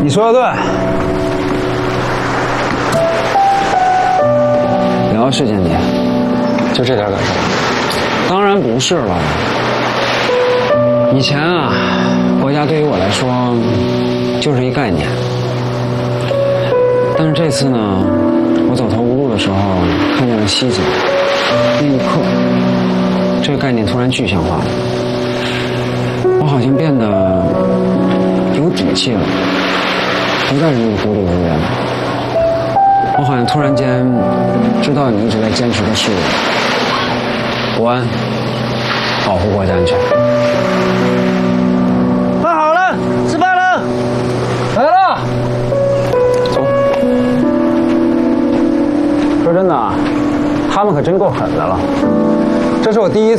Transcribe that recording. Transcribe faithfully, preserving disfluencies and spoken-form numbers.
你说的对。 聊事件点，就这点感受？当然不是了。以前啊，国家对于我来说就是一概念。但是这次呢，我走投无路的时候看见了西景，那一刻，这个概念突然具象化了。我好像变得有底气了，不再是那么孤立无援。我好像突然间知道你一直在坚持的事，国安，保护国家安全。 办好了，吃饭了，来了。 走。 说真的啊，他们可真够狠的了。这是我第一次。